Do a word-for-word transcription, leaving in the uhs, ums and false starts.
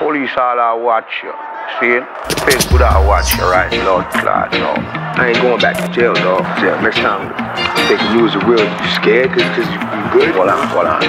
police all I watch you. See? The face good I watch you, right? Lord Claude, no. I ain't going back to jail, dog. Jail. Next time, they can use the real. You scared? Cause, cause you, you good? Hold on, hold on.